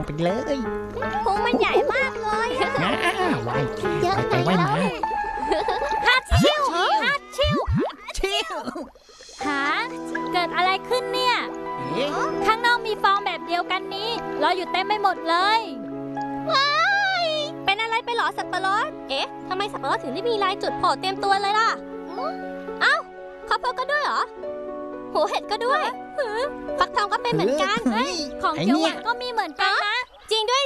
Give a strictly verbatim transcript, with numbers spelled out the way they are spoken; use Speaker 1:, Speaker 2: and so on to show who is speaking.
Speaker 1: ไปเลย
Speaker 2: พุงมันใหญ่มากเลย
Speaker 1: นะไวไปไปไวมา
Speaker 2: ฮัดชิวฮัดชิว
Speaker 1: ชิว
Speaker 2: หาเกิดอะไรขึ้นเนี่ยข้างนอกมีฟองแบบเดียวกันนี้ลอยอยู่เต็มไปหมดเลยว้ายเป็นอะไรไปหรอสับปะรดเอ๊ะทำไมสับปะรดถึงได้มีลายจุดโผล่เต็มตัวเลยล่ะเอ้าข้าวโพดก็ด้วยเหรอหัวเห็ดก็ด้วยฟักทองก็เป็นเหมือนกันของเขียวหวานก็มีเหมือนกันนะจริงด้วย